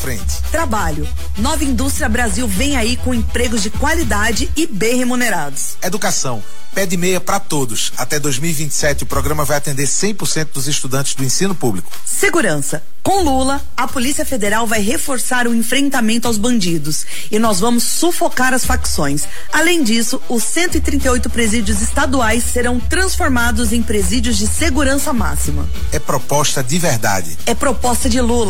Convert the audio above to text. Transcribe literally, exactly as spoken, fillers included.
frente. Trabalho. Nova Indústria Brasil vem aí com empregos de qualidade e bem remunerados. Educação. Pé de meia para todos. Até dois mil e vinte e sete, o programa vai atender cem por cento dos estudantes do ensino público. Segurança. Com Lula, a Polícia Federal vai reforçar o enfrentamento aos bandidos e nós vamos sufocar as facções. Além disso, os cento e trinta e oito presídios estaduais serão transformados em presídios de segurança máxima. É proposta de verdade. É proposta de Lula.